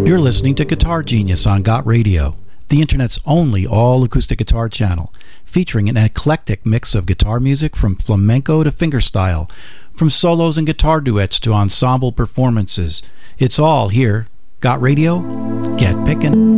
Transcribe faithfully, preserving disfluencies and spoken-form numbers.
You're listening to Guitar Genius on Got Radio, the internet's only all-acoustic guitar channel, featuring an eclectic mix of guitar music from flamenco to fingerstyle, from solos and guitar duets to ensemble performances. It's all here. Got Radio? Get pickin'.